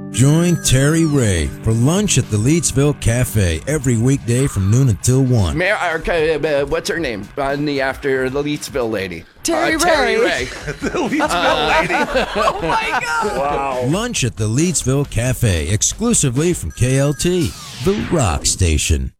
Join Terry Ray for lunch at the Leetsville Cafe every weekday from noon until 1. What's her name? After the Leetsville lady. Terry Ray. Terry Ray. The Leetsville lady. Oh my God. Wow. Lunch at the Leetsville Cafe exclusively from KLT, the rock station.